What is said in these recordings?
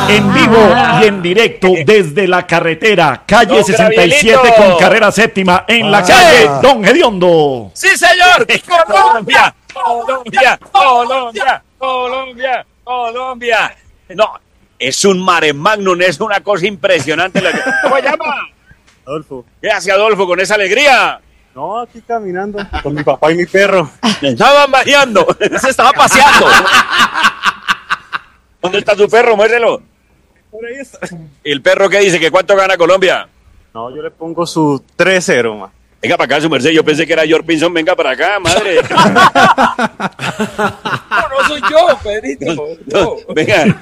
En vivo y en directo desde la carretera, calle 67 con carrera séptima, en la calle Don Hediondo. ¡Sí, señor! ¡Colombia! ¡Colombia! ¡Colombia! ¡Colombia! ¡Colombia! No, es un mare magnum, es una cosa impresionante. ¿Cómo se llama? Adolfo. ¿Qué hace Adolfo con esa alegría? No, aquí caminando con mi papá y mi perro. Estaban bañando. Se estaba paseando. ¿Dónde está su perro? Muéstrelo. Por ahí está. ¿Y el perro qué dice? ¿Que cuánto gana Colombia? No, yo le pongo su 3-0, ma. Venga para acá, su merced. Yo pensé que era George Pinson. Venga para acá, madre. No soy yo, Pedrito. No, venga.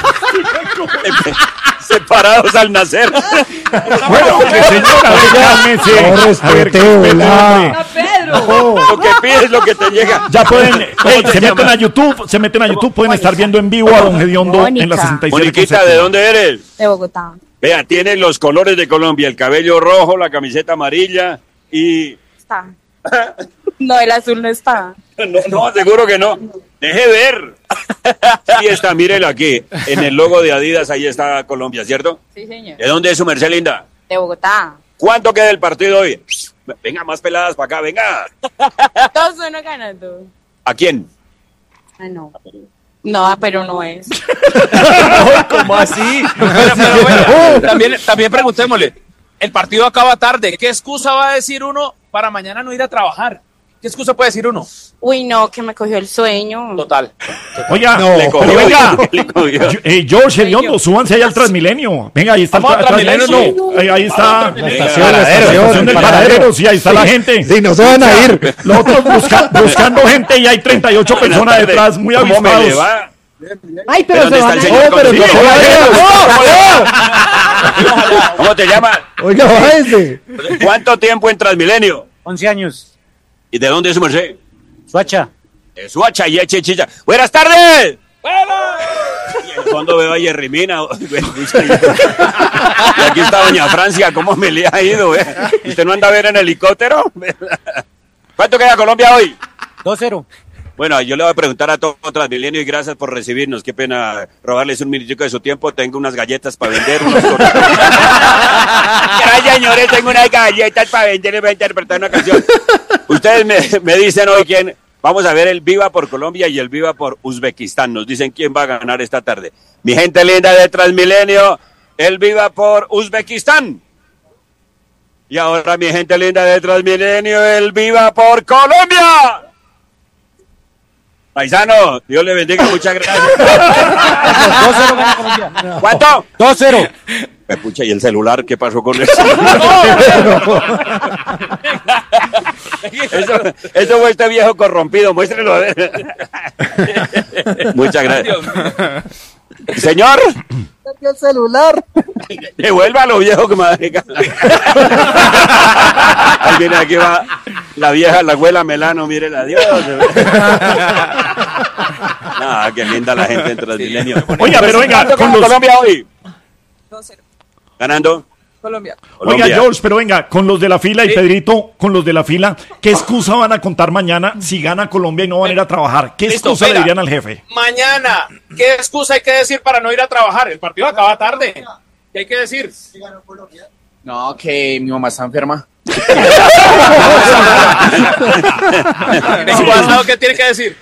Separados al nacer. Bueno, señora, Pedro. Lo que pides, lo que te llega. ya pueden, ¿Cómo te se meten llamas? a YouTube, pueden estar viendo en vivo a Don Hediondo en la 67. Moniquita, ¿de dónde eres? De Bogotá. Vea, tiene los colores de Colombia, el cabello rojo, la camiseta amarilla y... Está. No, el azul no está. No, seguro que no. Deje ver. Sí está, mírelo aquí. En el logo de Adidas, ahí está Colombia, ¿cierto? Sí, señor. ¿De dónde es su merced linda? De Bogotá. ¿Cuánto queda el partido hoy? Venga, más peladas para acá, venga. 2-1 ganando. ¿A quién? Ah, no. No, pero no es. ¿Cómo así? Pero bueno, también preguntémosle. El partido acaba tarde. ¿Qué excusa va a decir uno para mañana no ir a trabajar? ¿Qué excusa puede decir uno? Uy, no, que me cogió el sueño. Total. Oiga, Le cogió, pero venga, le cogió. George Hediondo, súbanse ahí al Transmilenio. Venga, ahí está el Vamos al Transmilenio, Transmilenio, no. Ahí está La estación del paradero, sí, ahí está la gente. Sí, no se van a ir. Los otros buscando gente y hay 38 personas detrás, muy ¿Cómo me le avispados. va? Ay, ¿Pero pero se dónde van está a el ir. señor? Pero Sí, no se oiga, vayan. ¿Cómo te llamas? Oiga, bájese. ¿Cuánto tiempo en Transmilenio? 11 años. ¿Y de dónde es su merced? Suacha. De Suacha y Chicha. ¡Buenas tardes! Y en el fondo veo a Yerrimina. Y aquí está Doña Francia. ¿Cómo me le ha ido? ¿Usted no anda a ver en helicóptero? ¿Cuánto queda Colombia hoy? 2-0. Bueno, yo le voy a preguntar a todo Transmilenio y gracias por recibirnos. Qué pena robarles un minutico de su tiempo. Tengo unas galletas para vender. Gracias, señores. Tengo unas galletas para vender. Les voy a interpretar una canción. Ustedes me dicen hoy quién. Vamos a ver el Viva por Colombia y el Viva por Uzbekistán. Nos dicen quién va a ganar esta tarde. Mi gente linda de Transmilenio, el Viva por Uzbekistán. Y ahora, mi gente linda de Transmilenio, el Viva por Colombia. Paisano, Dios le bendiga, muchas gracias. 2-0 gana Colombia. ¿Cuánto? 2-0. Pucha, ¿y el celular? ¿Qué pasó con eso? Eso fue este viejo corrompido, muéstrelo a ver. Muchas gracias. Señor, El celular. devuélvalo, viejo, que madre. Ahí viene, aquí va la vieja, la abuela Melano, mírela, adiós. Ah, qué linda la gente en Transmilenio. Oiga, pero venga, ¿Cuánto con gana los... Colombia hoy? 2-0. ¿Ganando? Colombia. Oiga, Colombia. George, pero venga, con los de la fila y Pedrito, con los de la fila, ¿qué excusa van a contar mañana si gana Colombia y no van a ir a trabajar? ¿Qué Listo, excusa le espera. dirían al jefe? Mañana, ¿qué excusa hay que decir para no ir a trabajar? El partido acaba tarde. ¿Qué hay que decir? No, que mi mamá está enferma. ¿Qué tiene que decir?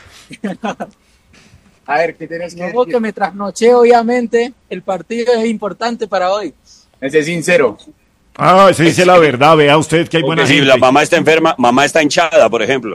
A ver, ¿qué tienes que decir? Que me trasnoché, obviamente. El partido es importante para hoy. Ese sincero. Ah, se dice la verdad, vea usted que hay buena Porque si gente. la mamá está enferma, mamá está hinchada, por ejemplo.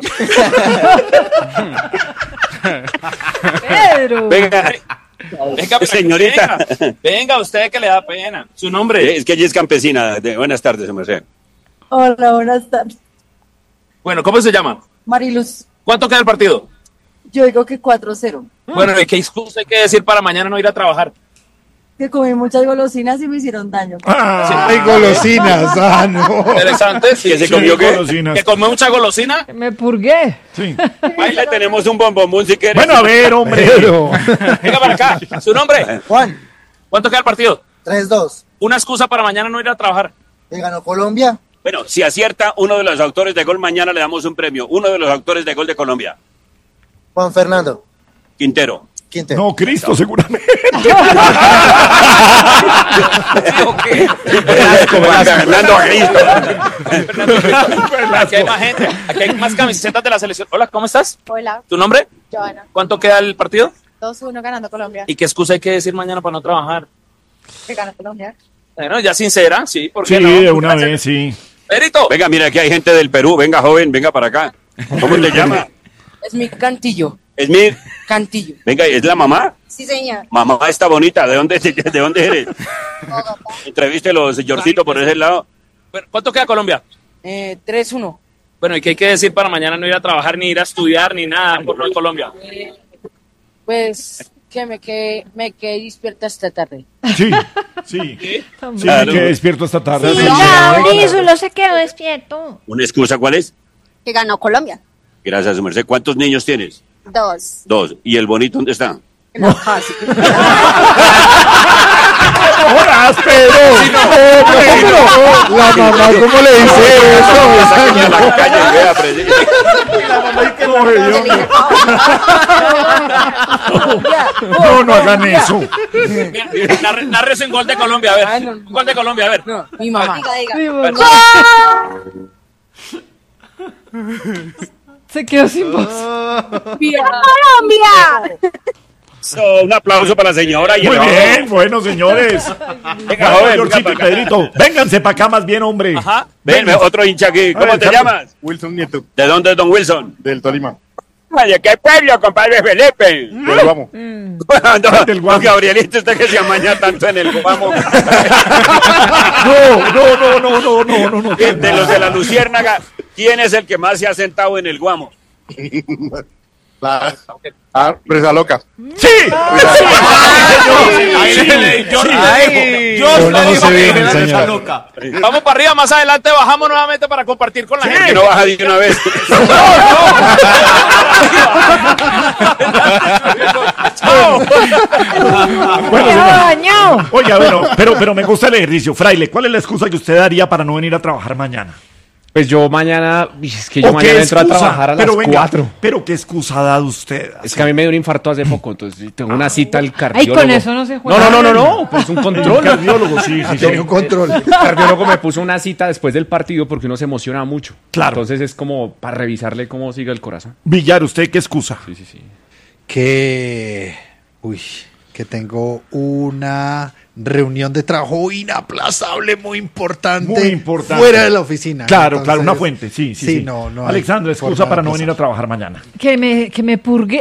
Pedro. Venga, Venga, señorita. Venga, usted que le da pena. Su nombre. Es que ella es campesina. Buenas tardes, merced. Hola, buenas tardes. Bueno, ¿cómo se llama? Mariluz, ¿Cuánto queda el partido? yo digo que 4-0. Bueno, ¿y qué excusa hay que decir para mañana no ir a trabajar? Que comí muchas golosinas y me hicieron daño. Ay, golosinas. Ah, no. Interesante. Sí, ¿Que se sí. comió qué? Golosinas. ¿Que comió mucha golosina? Me purgué. Sí. Ahí le tenemos un bombomún si quieres. Bueno, a ver, hombre. Pero... Venga para acá. ¿Su nombre? Juan, ¿Cuánto queda el partido? 3-2. Una excusa para mañana no ir a trabajar. ¿Qué ganó Colombia? Bueno, si acierta uno de los autores de gol, mañana le damos un premio. Uno de los autores de gol de Colombia. Juan Fernando. Quintero. Quintero. No, Cristo, seguramente. Fernando Cristo. Aquí hay más gente, aquí hay más camisetas de la selección. Hola, ¿cómo estás? Hola, ¿Tu nombre? Joana. ¿Cuánto queda el partido? 2-1 ganando Colombia. ¿Y qué excusa hay que decir mañana para no trabajar? ¿Qué gana Colombia? Bueno, ya sincera, sí, ¿por Sí, qué no? de una Gracias. vez, sí. Perito. Venga, mira, aquí hay gente del Perú. Venga, joven, venga para acá. ¿Cómo te llama? Es mi Cantillo. Esmir. Cantillo. Venga, ¿es la mamá? Sí, señor. Mamá está bonita. ¿De dónde eres? Entrevístelo, señorcito, por ese lado. Bueno, ¿cuánto queda Colombia? 3-1. Bueno, ¿y qué hay que decir para mañana no ir a trabajar, ni ir a estudiar, ni nada por lo de Colombia? Pues que me quedé despierta esta tarde. Sí, sí. Sí, Claro. que despierto esta tarde. Sí, Sí, Gabriel solo se quedó despierto. ¿Una excusa cuál es? Que ganó Colombia. Gracias, su merced. ¿Cuántos niños tienes? 2. 2. ¿Y el bonito dónde está? No, casi. ¡Hola, Pedro! La mamá, ¿cómo le dice Sáquenme a eso? la calle y vea, presidente. No hagan eso. Narres un gol de Colombia, a ver. Ah, no. Un gol de Colombia, a ver. No, mi mamá. Diga. Se quedó sin voz. ¡Colombia! Un aplauso para la señora. Y Muy el bien, bueno, señores. Venga, Vamos, joven, Georgito venga y para acá. Pedrito. Vénganse para acá más bien, hombre. Ajá. Ven, otro hincha aquí. ¿Cómo ver, te Carlos. llamas? Wilson Nieto, ¿De dónde es don Wilson? del Tolima. ¿De qué pueblo, compadre Felipe? Del Guamo. Del Guamo. Gabrielito, usted que se amaña tanto en el Guamo. No. De los de la Luciérnaga, ¿quién es el que más se ha sentado en el Guamo? Presa Loca. ¡Sí! Yo no sé bien, señor. Vamos para arriba, más adelante bajamos nuevamente para compartir con la Que gente. no baja de una vez. Chao. Bueno, oiga, pero me gusta el ejercicio. Fraile, ¿cuál es la excusa que usted daría para no venir a trabajar mañana? Pues yo mañana, es que yo ¿O qué mañana entro a excusa? trabajar a las Pero venga, 4. Pero qué excusa ha dado usted. Es que a mí me dio un infarto hace poco, entonces tengo una cita al Ay, cardiólogo. con eso no se juega. No, pues un Un control. cardiólogo, sí. Tiene un control. El cardiólogo me puso una cita después del partido porque uno se emociona mucho. Claro. Entonces es como para revisarle cómo sigue el corazón. Villar, ¿usted qué excusa? Sí. Que tengo una reunión de trabajo inaplazable muy importante. Muy importante. Fuera de la oficina. Claro, Entonces, una fuente, sí. Sí, no hay Alexandra, excusa forma para de no venir a aplazar. trabajar mañana. Que me purgué.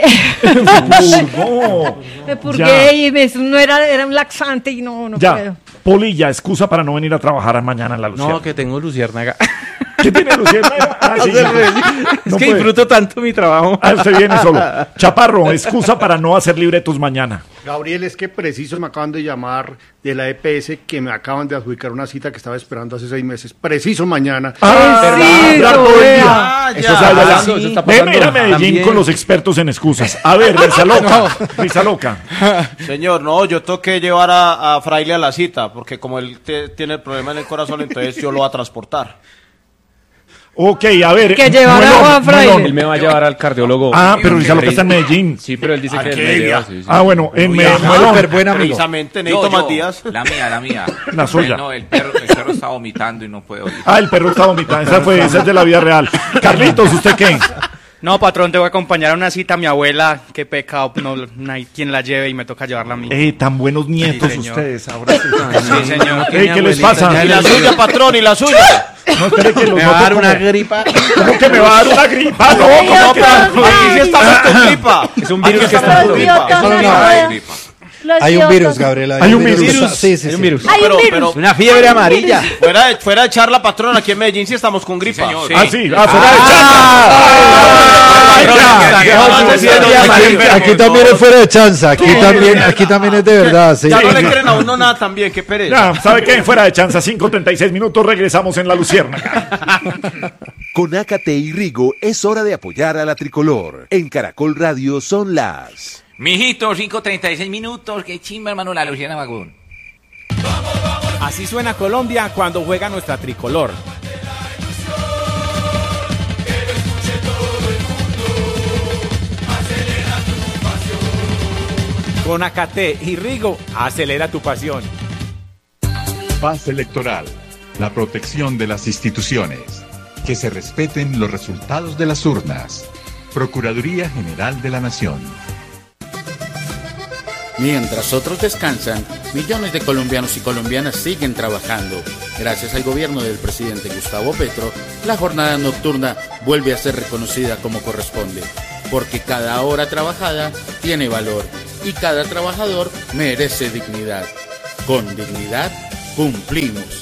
No. Me purgué y eso no era un laxante y no Ya. puedo. Polilla, excusa para no venir a trabajar mañana en la Luciana. No, que tengo luciérnaga. ¿Qué tiene Luciana? Ah, sí. Es No que puede. disfruto tanto mi trabajo. Ah, usted viene solo. Chaparro, excusa para no hacer libretos mañana. Gabriel, es que preciso me acaban de llamar de la EPS que me acaban de adjudicar una cita que estaba esperando hace 6 meses. Preciso mañana. Sí, Hablar todo el día. Eso O sea, está ya- pasando, eso está Ven, pasando. mira Medellín También. con los expertos en excusas. A ver, Risa Loca. Risa Loca. Señor, no, yo tengo que llevar a Fraile a la cita, porque como él tiene el problema en el corazón, entonces yo lo voy a transportar. Ok, a ver. Que llevar a Muelón, Juan Fraile. Muelón. Él me va a llevar al cardiólogo. Ah, pero Risa Loca está en Medellín. Sí, pero él dice que Argelia. me lleva. Sí. Ah, bueno, en Muelón. Súper buen amigo. Precisamente, necesito más días. La mía. La suya. No, el perro está vomitando y no puedo ir. Ah, el perro está vomitando. Esa es de la vida real. Carlitos, ¿usted qué? No, patrón, te voy a acompañar a una cita a mi abuela. Qué pecado, no hay quien la lleve y me toca llevarla a mí. Tan buenos nietos Sí, señor. ustedes. Ahora sí. Sí, señor. ¿Qué les pasa? Y la suya, patrón, y la suya. No, espere que los Me va a noto dar una como- gripa. ¿Cómo que me va a dar una gripa? No, ¿cómo que? Aquí sí estamos con gripa. Es un virus que Aquí está estamos con gripa. Hay un virus, Gabriela. Hay un virus. Sí, sí, Hay un sí. virus. Pero Una fiebre amarilla. fuera de charla, patrón, aquí en Medellín sí estamos con gripa. señor. Ah, sí, fuera de Aquí también es fuera de chanza. Aquí también es de verdad. Sí. Ya no le creen a uno nada también, qué pereza. Ya, ¿sabe qué? Fuera de chanza, 5:36 minutos, regresamos en La Luciérnaga. Con Ácate y Rigo es hora de apoyar a la tricolor. En Caracol Radio son las... Mijito, 5:36 minutos. Qué chimba, hermano, la Luciana Magún. Así suena Colombia cuando juega nuestra tricolor. Con Acate y Rigo, acelera tu pasión. Paz electoral, la protección de las instituciones. Que se respeten los resultados de las urnas. Procuraduría General de la Nación. Mientras otros descansan, millones de colombianos y colombianas siguen trabajando. Gracias al gobierno del presidente Gustavo Petro, la jornada nocturna vuelve a ser reconocida como corresponde. Porque cada hora trabajada tiene valor y cada trabajador merece dignidad. Con dignidad, cumplimos.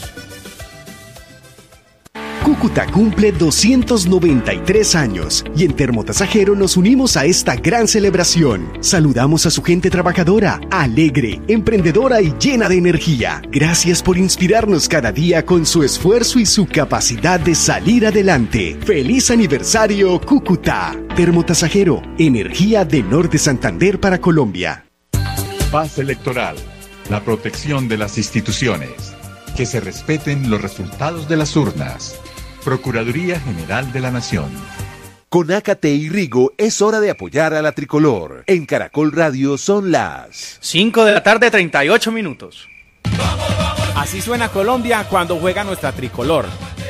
Cúcuta cumple 293 años y en Termotasajero nos unimos a esta gran celebración. Saludamos a su gente trabajadora, alegre, emprendedora y llena de energía. Gracias por inspirarnos cada día con su esfuerzo y su capacidad de salir adelante. ¡Feliz aniversario, Cúcuta! Termotasajero, energía de Norte Santander para Colombia. Paz electoral, la protección de las instituciones. Que se respeten los resultados de las urnas. Procuraduría General de la Nación. Con Acate y Rigo es hora de apoyar a la tricolor. En Caracol Radio son las 5 de la tarde, 38 minutos. Así suena Colombia cuando juega nuestra tricolor.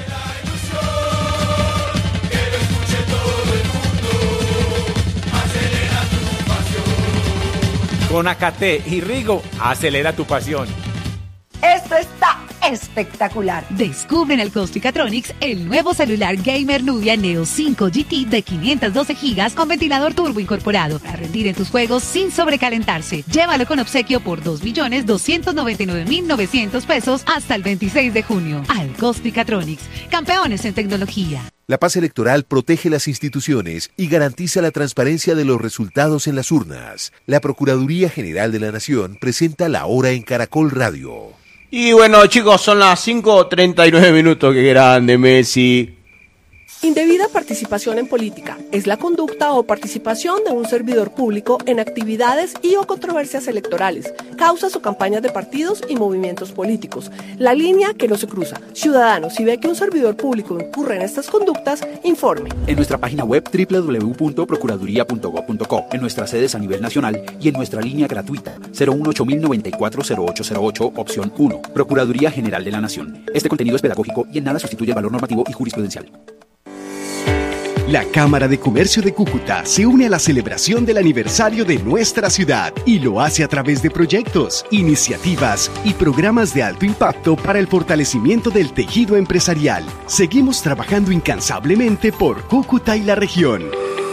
Con Acate y Rigo, acelera tu pasión. Esto está espectacular. Descubre en el Costricatronics el nuevo celular gamer Nubia Neo 5 GT de 512 GB con ventilador turbo incorporado para rendir en tus juegos sin sobrecalentarse. Llévalo con obsequio por 2.299.900 pesos hasta el 26 de junio. Al Costricatronics, campeones en tecnología. La paz electoral protege las instituciones y garantiza la transparencia de los resultados en las urnas. La Procuraduría General de la Nación presenta La Hora en Caracol Radio. Y bueno, chicos, son las 5:39 minutos. ¡Qué grande, Messi! Indebida participación en política es la conducta o participación de un servidor público en actividades y o controversias electorales, causas o campañas de partidos y movimientos políticos. La línea que no se cruza. Ciudadano, si ve que un servidor público incurre en estas conductas, informe. En nuestra página web www.procuraduría.gov.co, en nuestras sedes a nivel nacional y en nuestra línea gratuita 018-094-0808, opción 1. Procuraduría General de la Nación. Este contenido es pedagógico y en nada sustituye el valor normativo y jurisprudencial. La Cámara de Comercio de Cúcuta se une a la celebración del aniversario de nuestra ciudad y lo hace a través de proyectos, iniciativas y programas de alto impacto para el fortalecimiento del tejido empresarial. Seguimos trabajando incansablemente por Cúcuta y la región.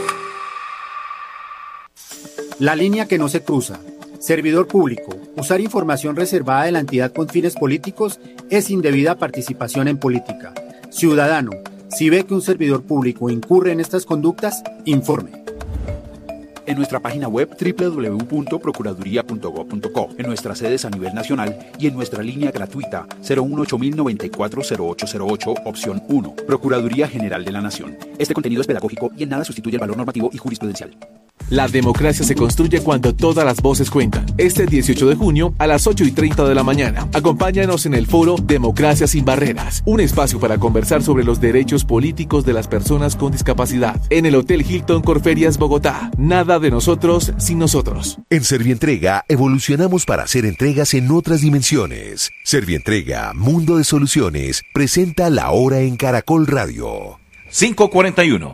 La línea que no se cruza. Servidor público. Usar información reservada de la entidad con fines políticos es indebida participación en política. Ciudadano, si ve que un servidor público incurre en estas conductas, informe. En nuestra página web www.procuraduría.gov.co, en nuestras sedes a nivel nacional y en nuestra línea gratuita 018-094-0808, opción 1. Procuraduría General de la Nación. Este contenido es pedagógico y en nada sustituye el valor normativo y jurisprudencial. La democracia se construye cuando todas las voces cuentan. Este 18 de junio a las 8:30 de la mañana. Acompáñanos en el foro Democracia sin Barreras, un espacio para conversar sobre los derechos políticos de las personas con discapacidad. En el Hotel Hilton Corferias, Bogotá. Nada de nosotros sin nosotros. En Servientrega evolucionamos para hacer entregas en otras dimensiones. Servientrega, Mundo de Soluciones, presenta La Hora en Caracol Radio. 5:41.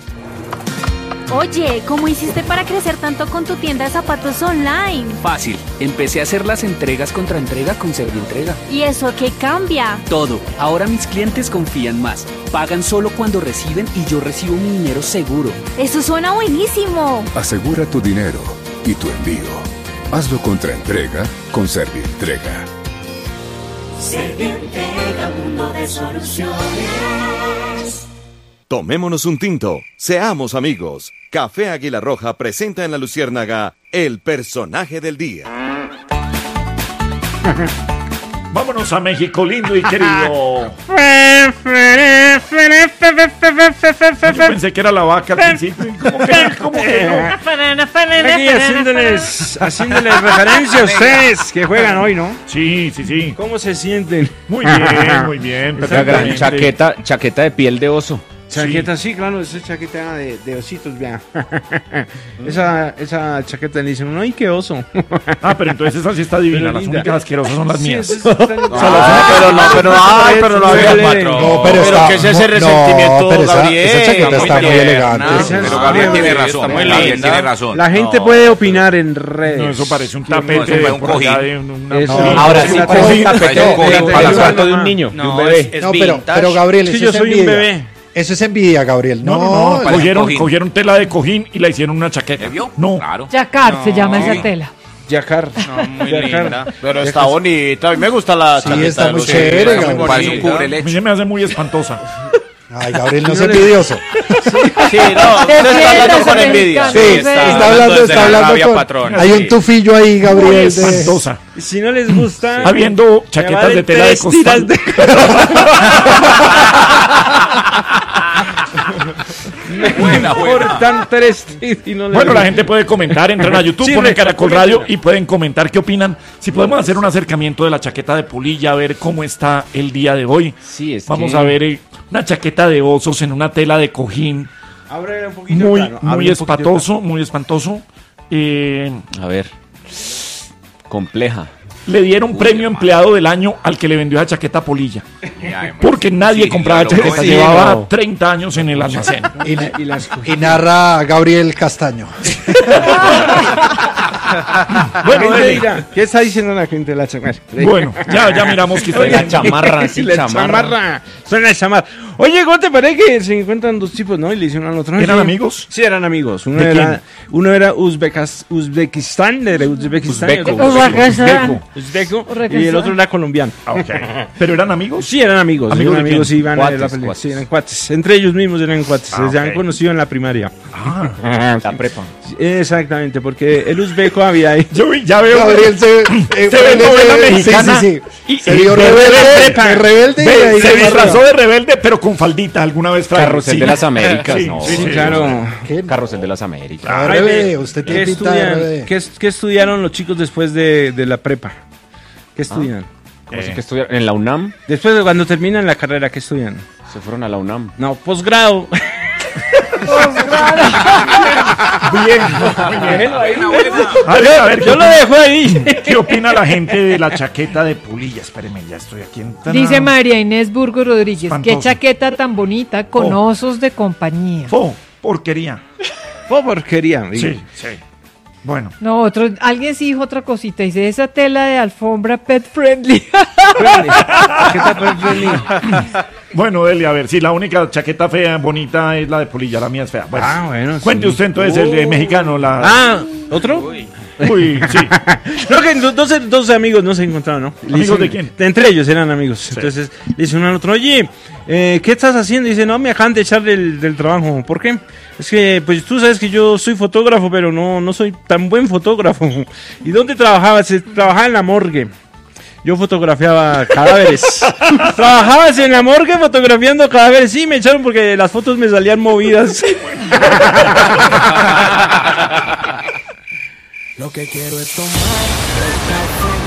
Oye, ¿cómo hiciste para crecer tanto con tu tienda de zapatos online? Fácil, empecé a hacer las entregas contra entrega con Servientrega. ¿Y eso qué cambia? Todo, ahora mis clientes confían más, pagan solo cuando reciben y yo recibo mi dinero seguro. ¡Eso suena buenísimo! Asegura tu dinero y tu envío. Hazlo contra entrega con Servientrega. Servientrega, mundo de soluciones. Tomémonos un tinto, seamos amigos. Café Águila Roja presenta en La Luciérnaga el personaje del día. Vámonos a México, lindo y querido. Yo pensé que era la vaca al principio. ¿Cómo que no? Aquí haciéndoles referencia a ustedes que juegan hoy, ¿no? Sí. ¿Cómo se sienten? Muy bien. Esa gran chaqueta de piel de oso. Chaqueta, sí, claro, esa chaqueta de ositos, vea. esa chaqueta le dicen, ¡ay, qué oso! Pero entonces esa sí está divina, las únicas asquerosas son las mías. Pero no había patrón. No, pero está, ¿qué es ese resentimiento, pero Gabriel? esa chaqueta está muy elegante. Pero Gabriel tiene razón. Gabriel tiene razón. La gente puede opinar en redes. No, eso parece un tapete un cojín. Ahora sí parece un tapete para el cuarto de un niño, de un bebé. Es No, vintage. pero Gabriel, Sí, eso yo es soy un envidia. bebé. Eso es envidia, Gabriel. No, cojín. cogieron tela de cojín y la hicieron una chaqueta. ¿Vio? No. Claro. Jacquard se llama esa tela. Yacar. No, muy linda. Pero está bonita. A mí me gusta la Sí, chaqueta está de muy los chévere, chicos, Gabriel. muy Parece un bonita. A mí cubreleche. se me hace muy espantosa. Ay, Gabriel, no es envidioso. Sí, no, usted está hablando con envidia. Sí, está hablando con... patrón. Hay un tufillo ahí, Muy Gabriel. de- espantosa. Si no les gusta... Habiendo chaquetas de tela de costal. Buena. Cortan 3 y no les Bueno, la gusta. gente puede comentar, entran a YouTube, Sí, ponen Reca, Caracol Radio y pueden comentar qué opinan. Si podemos hacer un acercamiento de la chaqueta de Polilla, a ver cómo está el día de hoy. Sí, es Vamos que- a ver una chaqueta de osos en una tela de cojín. Ábrele un poquito, Muy, claro, muy ábrele un poquito, espantoso, muy espantoso. A ver. Compleja. Le dieron premio empleado del año al que le vendió esa chaqueta a Polilla. Ya, Porque nadie sí, compraba lo chaqueta, sí, llevaba no. 30 años en el almacén. Y narra Gabriel Castaño. Bueno, Gente Dele. dirá, ¿qué está diciendo la gente de la chamarra? Bueno, ya miramos que está La chamarra, sí, La chamarra. chamarra. Suena la chamarra. Oye, ¿cómo te parece que se encuentran dos tipos, no? Y le hicieron al otro. ¿Eran Sí. amigos? Sí, eran amigos. Uno ¿De era Uzbekistán, de Uzbekistán. Uzbeco. Uzbeco. Y el otro era colombiano. ¿Pero eran amigos? Sí, eran amigos. ¿Amigos Eran de amigos, quién? iban a Cuates, la pelea. cuates. Sí, eran cuates. Entre ellos mismos eran cuates. Se han conocido en la primaria. La prepa. Exactamente, porque el uzbeco había ahí. Ya veo. Gabriel se ve novela mexicana. Sí. Y Se vio de rebelde. Ve, y ahí se se disfrazó de rebelde, pero con faldita alguna vez. Fran. Carrusel Sí. de las Américas, Sí, no. sí, sí, Claro. Carrusel de las Américas. Ah, Ay, RBD, usted tiene ¿Qué pinta de estudian? RBD. ¿Qué estudiaron los chicos después de la prepa? ¿Qué estudian? ¿Cómo así que estudiaron? ¿En la UNAM? Después de cuando terminan la carrera, ¿qué estudian? Se fueron a la UNAM. No, posgrado. Bien. A ver, Yo lo dejo ahí. ¿Qué opina la gente de la chaqueta de Polilla? Espérenme, ya estoy aquí en... Dice María Inés Burgos Rodríguez, Espantoso. qué chaqueta tan bonita con Oh. osos de compañía. Porquería. Fue porquería. Sí, sí. Bueno. No, alguien sí dijo otra cosita, dice esa tela de alfombra pet friendly. ¿Qué tal friendly? Bueno, Delia, a ver, si la única chaqueta fea, bonita es la de Polilla, la mía es fea. Bueno, bueno. cuente sí. usted entonces el de mexicano, la... ¿Otro? Uy, sí. No, que dos amigos no se encontraron, ¿no? Le ¿Amigos dicen- de quién? Entre ellos eran amigos. Entonces le dice uno al otro, oye, ¿qué estás haciendo? Y dice, no, me acaban de echar del trabajo. ¿Por qué? Es que, pues tú sabes que yo soy fotógrafo, pero no soy tan buen fotógrafo. ¿Y dónde trabajabas? Trabajaba en la morgue. Yo fotografiaba cadáveres. ¿Trabajabas en la morgue fotografiando cadáveres? Sí, me echaron porque las fotos me salían movidas. Lo que quiero es tomar el café